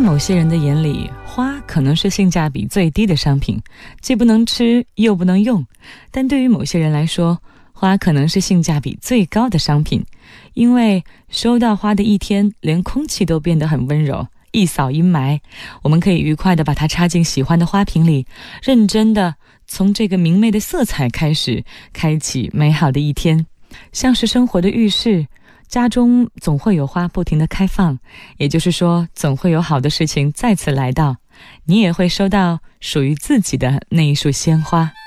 某些人的眼里，花可能是性价比最低的商品，既不能吃又不能用。但对于某些人来说，花可能是性价比最高的商品，因为收到花的一天，连空气都变得很温柔，一扫阴霾。我们可以愉快地把它插进喜欢的花瓶里，认真地从这个明媚的色彩开始，开启美好的一天。像是生活的浴室，家中总会有花不停地开放，也就是说，总会有好的事情再次来到，你也会收到属于自己的那一束鲜花。